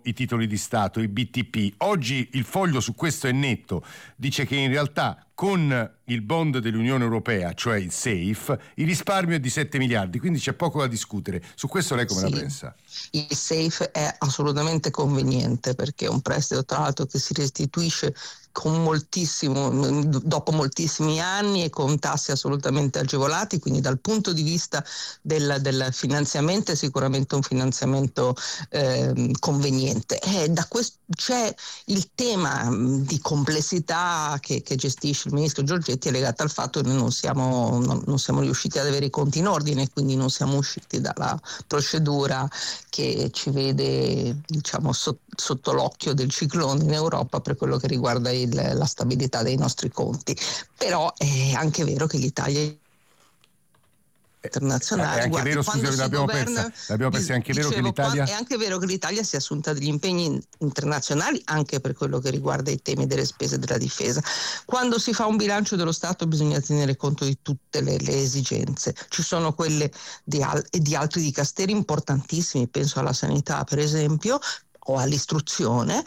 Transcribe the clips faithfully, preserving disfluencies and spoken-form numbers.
i titoli di Stato, i B T P. Oggi il Foglio su questo è netto, dice che in realtà con il bond dell'Unione Europea, cioè il SAFE, il risparmio è di sette miliardi, quindi c'è poco da discutere. Su questo lei come sì, la pensa? Il SAFE è assolutamente conveniente perché è un prestito tra l'altro che si restituisce con moltissimo, dopo moltissimi anni e con tassi assolutamente agevolati, quindi dal punto di vista del, del finanziamento è sicuramente un finanziamento eh, conveniente. E da questo c'è il tema di complessità che, che gestisce il ministro Giorgetti, è legato al fatto che noi non siamo, non, non siamo riusciti ad avere i conti in ordine, quindi non siamo usciti dalla procedura che ci vede, diciamo, so, sotto l'occhio del ciclone in Europa per quello che riguarda il, la stabilità dei nostri conti. Però è anche vero che l'Italia internazionali. È anche Guardi, vero, scusi, l'abbiamo governa, persa, l'abbiamo persa. È anche dicevo, vero che l'Italia è anche vero che l'Italia si è assunta degli impegni internazionali anche per quello che riguarda i temi delle spese della difesa. Quando si fa un bilancio dello Stato bisogna tenere conto di tutte le, le esigenze. Ci sono quelle di, al, di altri dicasteri importantissimi, penso alla sanità per esempio, o all'istruzione,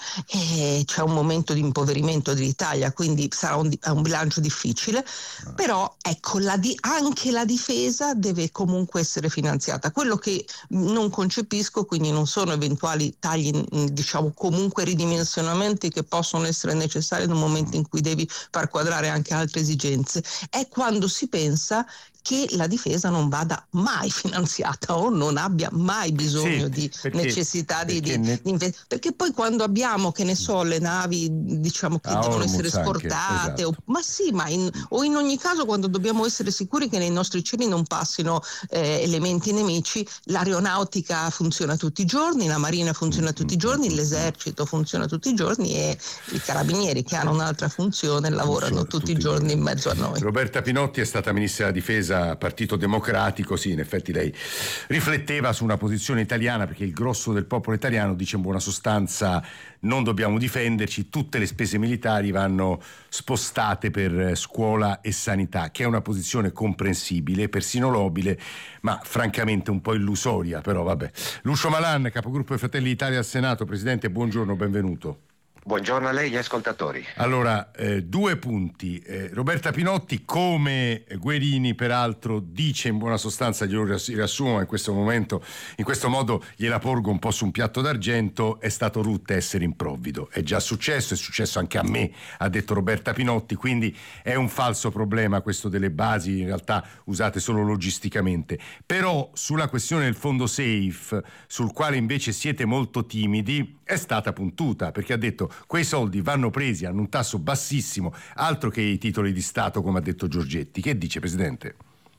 e c'è un momento di impoverimento dell'Italia, quindi sarà un, un bilancio difficile, però ecco, la di, anche la difesa deve comunque essere finanziata. Quello che non concepisco, quindi non sono eventuali tagli, diciamo comunque ridimensionamenti che possono essere necessari nel momento in cui devi far quadrare anche altre esigenze, è quando si pensa che la difesa non vada mai finanziata o non abbia mai bisogno sì, di perché, necessità di, di, ne... di perché poi quando abbiamo, che ne so, le navi diciamo che ah, devono essere scortate, esatto. o, ma sì, ma in, o in ogni caso quando dobbiamo essere sicuri che nei nostri cieli non passino eh, elementi nemici, l'aeronautica funziona tutti i giorni, la marina funziona tutti i giorni, l'esercito funziona tutti i giorni e i carabinieri che hanno un'altra funzione lavorano funziona, tutti, tutti i giorni, giorni in mezzo a noi. Roberta Pinotti è stata ministra della difesa Partito Democratico, sì, in effetti lei rifletteva su una posizione italiana perché il grosso del popolo italiano dice in buona sostanza non dobbiamo difenderci, tutte le spese militari vanno spostate per scuola e sanità, che è una posizione comprensibile, persino nobile, ma francamente un po' illusoria, però vabbè. Lucio Malan, capogruppo dei Fratelli d'Italia al Senato, Presidente, buongiorno, benvenuto. Buongiorno a lei e agli ascoltatori. Allora, eh, due punti. Eh, Roberta Pinotti, come Guerini peraltro dice in buona sostanza, glielo riassumo in questo momento, in questo modo gliela porgo un po' su un piatto d'argento, è stato Rutte essere improvvido. È già successo, è successo anche a me, ha detto Roberta Pinotti, quindi è un falso problema questo delle basi in realtà usate solo logisticamente. Però sulla questione del fondo SAFE, sul quale invece siete molto timidi, è stata puntuta, perché ha detto quei soldi vanno presi, hanno un tasso bassissimo, altro che i titoli di Stato, come ha detto Giorgetti. Che dice, Presidente?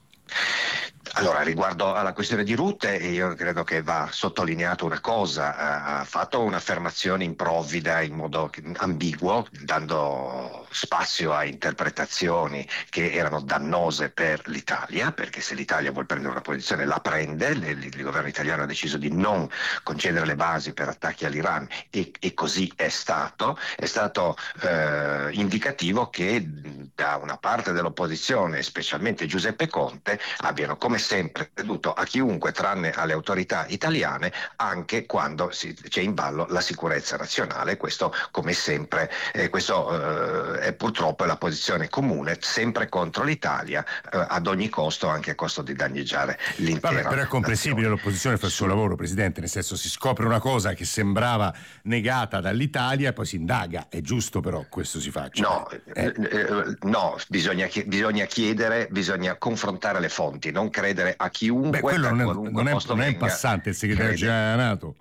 Allora, riguardo alla questione di Rutte, io credo che va sottolineato una cosa: ha fatto un'affermazione improvvida in modo ambiguo, dando spazio a interpretazioni che erano dannose per l'Italia, perché se l'Italia vuol prendere una posizione la prende, il, il governo italiano ha deciso di non concedere le basi per attacchi all'Iran e, e così è stato. È stato eh, indicativo che da una parte dell'opposizione, specialmente Giuseppe Conte, abbiano come sempre creduto a chiunque tranne alle autorità italiane, anche quando si, c'è in ballo la sicurezza nazionale. Questo come sempre, eh, questo eh, è purtroppo la posizione comune, sempre contro l'Italia, eh, ad ogni costo, anche a costo di danneggiare l'intera Vabbè, però è comprensibile nazione. L'opposizione fa il suo lavoro, Presidente, nel senso si scopre una cosa che sembrava negata dall'Italia e poi si indaga, è giusto però questo si faccia. No, eh. eh, no bisogna, bisogna chiedere, bisogna confrontare le fonti, non credere a chiunque. Beh, quello non è, non è, non è venga, passante il segretario generale della NATO.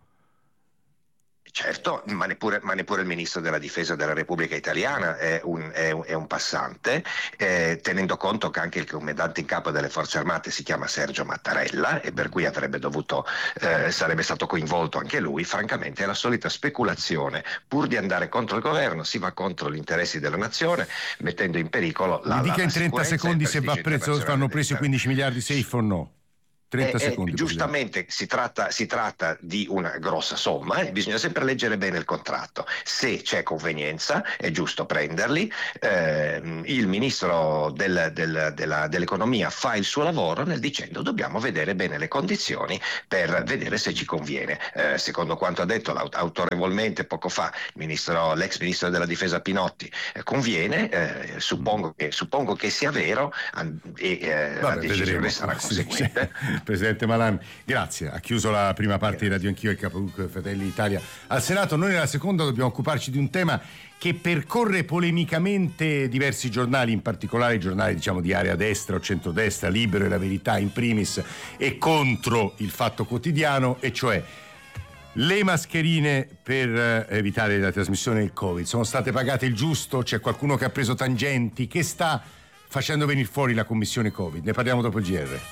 Certo, ma neppure, ma neppure il ministro della difesa della Repubblica Italiana è un, è un, è un passante, eh, tenendo conto che anche il comandante in capo delle forze armate si chiama Sergio Mattarella e per cui avrebbe dovuto, eh, sarebbe stato coinvolto anche lui. Francamente è la solita speculazione, pur di andare contro il governo si va contro gli interessi della nazione, mettendo in pericolo la, Mi dica la, la in trenta secondi se va preso, vanno presi quindici miliardi safe o no. trenta eh, secondi. Eh, giustamente si tratta, si tratta di una grossa somma e eh, bisogna sempre leggere bene il contratto. Se c'è convenienza è giusto prenderli. Eh, il ministro del, del, della, dell'economia fa il suo lavoro nel dicendo dobbiamo vedere bene le condizioni per vedere se ci conviene. Eh, secondo quanto ha detto autorevolmente poco fa il ministro, l'ex ministro della difesa Pinotti, eh, conviene, eh, suppongo, che, suppongo che sia vero e eh, la decisione vedremo. Sarà conseguente. Sì, Presidente Malan, grazie. Ha chiuso la prima parte di Radio Anch'io e il capogruppo di Fratelli d'Italia al Senato. Noi nella seconda dobbiamo occuparci di un tema che percorre polemicamente diversi giornali, in particolare i giornali diciamo di area destra o centrodestra, Libero e La Verità in primis, e contro il Fatto Quotidiano, e cioè le mascherine per evitare la trasmissione del Covid. Sono state pagate il giusto? C'è qualcuno che ha preso tangenti? Che sta facendo venire fuori la commissione Covid? Ne parliamo dopo il G R.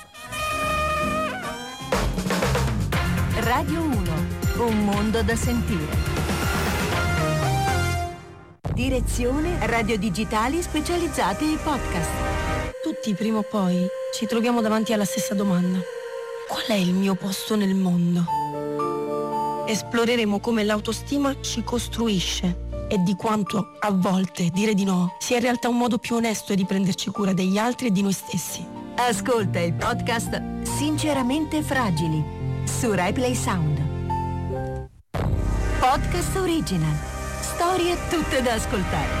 Radio uno, un mondo da sentire. Direzione Radio Digitali specializzate in podcast. Tutti prima o poi ci troviamo davanti alla stessa domanda: qual è il mio posto nel mondo? Esploreremo come l'autostima ci costruisce e di quanto a volte dire di no sia in realtà un modo più onesto di prenderci cura degli altri e di noi stessi. Ascolta il podcast Sinceramente Fragili su RaiPlay Sound. Podcast original. Storie tutte da ascoltare.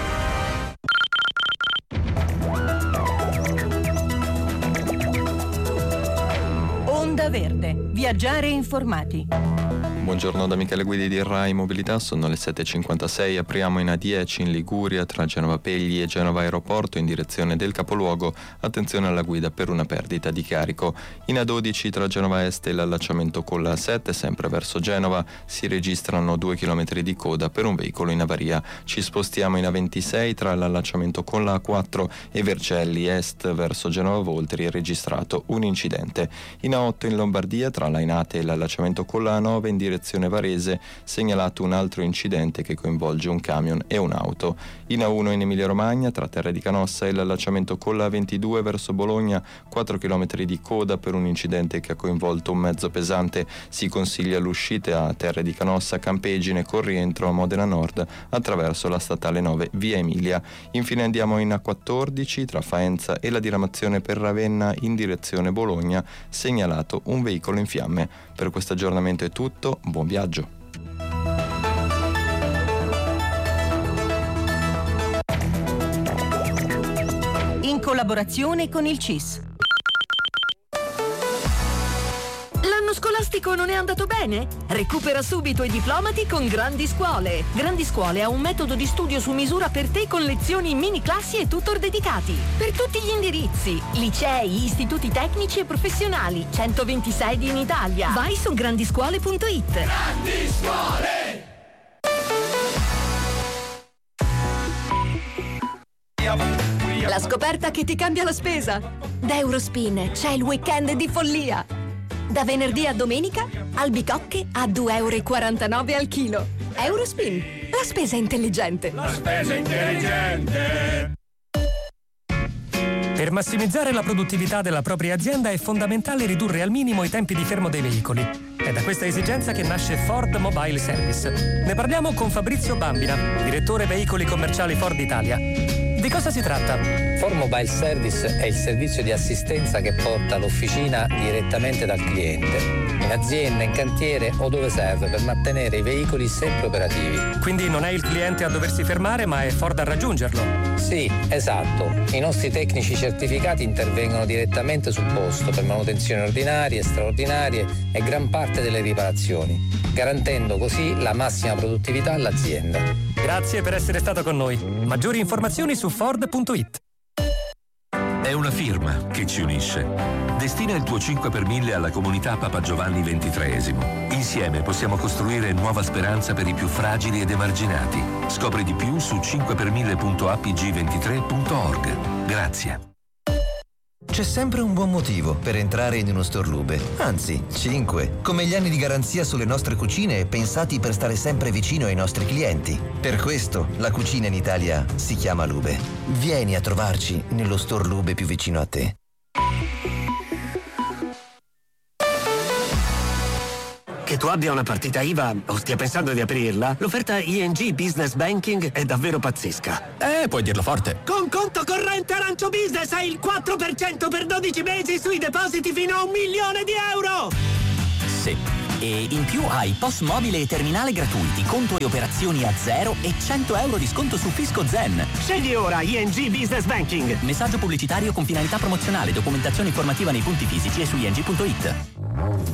Onda Verde. Viaggiare informati. Buongiorno da Michele Guidi di Rai Mobilità, sono le sette e cinquantasei, apriamo in A dieci in Liguria tra Genova Pegli e Genova Aeroporto in direzione del capoluogo, attenzione alla guida per una perdita di carico. In A dodici tra Genova Est e l'allacciamento con la A sette, sempre verso Genova, si registrano due chilometri di coda per un veicolo in avaria. Ci spostiamo in A ventisei tra l'allacciamento con la A quattro e Vercelli Est verso Genova Voltri, è registrato un incidente. In A otto in Lombardia tra l'Ainate e l'allacciamento con la A nove in direzione Varese, segnalato un altro incidente che coinvolge un camion e un'auto. In A uno in Emilia Romagna tra Terra di Canossa e l'allacciamento con la A ventidue verso Bologna, quattro chilometri di coda per un incidente che ha coinvolto un mezzo pesante. Si consiglia l'uscita a Terra di Canossa, Campegine con rientro a Modena Nord attraverso la statale nove via Emilia. Infine andiamo in A quattordici tra Faenza e la diramazione per Ravenna in direzione Bologna, segnalato un veicolo in fiamme. Per questo aggiornamento è tutto, buon viaggio. In collaborazione con il C I S. L'anno scolastico non è andato bene? Recupera subito i diplomati con Grandi Scuole. Grandi Scuole ha un metodo di studio su misura per te con lezioni in mini classi e tutor dedicati. Per tutti gli indirizzi, licei, istituti tecnici e professionali, centoventisei in Italia. Vai su grandiscuole punto it. Grandi Scuole! La scoperta che ti cambia la spesa. Da Eurospin c'è il weekend di follia. Da venerdì a domenica, albicocche a due e quarantanove euro al chilo. Eurospin, la spesa intelligente. La spesa intelligente. Per massimizzare la produttività della propria azienda è fondamentale ridurre al minimo i tempi di fermo dei veicoli. È da questa esigenza che nasce Ford Mobile Service. Ne parliamo con Fabrizio Bambina, direttore veicoli commerciali Ford Italia. Di cosa si tratta? Ford Mobile Service è il servizio di assistenza che porta l'officina direttamente dal cliente, in azienda, in cantiere o dove serve, per mantenere i veicoli sempre operativi. Quindi non è il cliente a doversi fermare, ma è Ford a raggiungerlo? Sì, esatto. I nostri tecnici certificati intervengono direttamente sul posto per manutenzioni ordinarie, straordinarie e gran parte delle riparazioni, garantendo così la massima produttività all'azienda. Grazie per essere stato con noi. Maggiori informazioni su Ford punto it. È una firma che ci unisce. Destina il tuo cinque per mille alla comunità Papa Giovanni ventitreesimo. Insieme possiamo costruire nuova speranza per i più fragili ed emarginati. Scopri di più su cinque per mille punto a p g ventitré punto org. Grazie. C'è sempre un buon motivo per entrare in uno store Lube, anzi cinque, come gli anni di garanzia sulle nostre cucine pensati per stare sempre vicino ai nostri clienti. Per questo la cucina in Italia si chiama Lube. Vieni a trovarci nello store Lube più vicino a te. tu abbia una partita I V A o stia pensando di aprirla, l'offerta I N G Business Banking è davvero pazzesca. Eh, puoi dirlo forte. Con conto corrente Arancio Business hai il quattro per cento per dodici mesi sui depositi fino a un milione di euro! Sì. E in più hai P O S mobile e terminale gratuiti, conto e operazioni a zero e cento euro di sconto su Fisco Zen. Scegli ora I N G Business Banking. Messaggio pubblicitario con finalità promozionale, documentazione informativa nei punti fisici e su I N G punto it.